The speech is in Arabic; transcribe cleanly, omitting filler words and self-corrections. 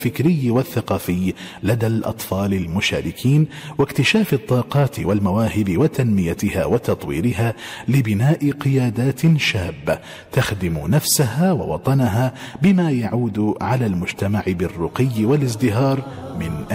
الفكري والثقافي لدى الأطفال المشاركين، واكتشاف الطاقات والمواهب وتنميتها وتطويرها لبناء قيادات شابة تخدم نفسها ووطنها، بما يعود على المجتمع بالرقي والازدهار من